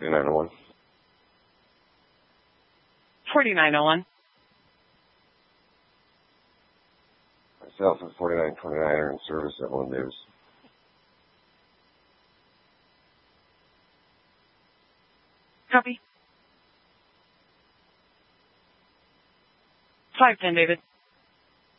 4901. 4901. Myself at 4929 in service at Lynn Davis. Copy. 510, David.